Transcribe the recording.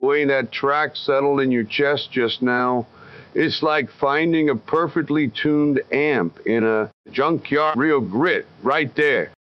way that track settled in your chest just now. It's like finding a perfectly tuned amp in a junkyard. Real grit right there.